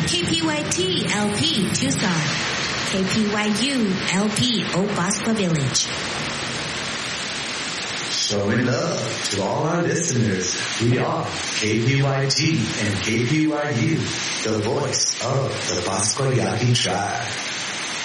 KPYT LP Tucson. KPYU LP Obaspa Village. Showing love to all our listeners. We are KPYT and KPYU, the voice of the Pascua Yaqui tribe.